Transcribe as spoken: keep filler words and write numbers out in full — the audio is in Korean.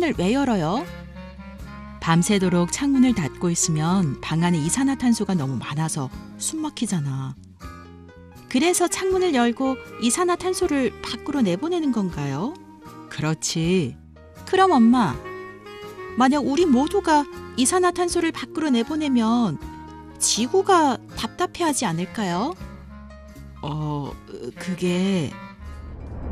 창문을 왜 열어요? 밤새도록 창문을 닫고 있으면 방 안에 이산화탄소가 너무 많아서 숨 막히잖아. 그래서 창문을 열고 이산화탄소를 밖으로 내보내는 건가요? 그렇지. 그럼 엄마, 만약 우리 모두가 이산화탄소를 밖으로 내보내면 지구가 답답해하지 않을까요? 어, 그게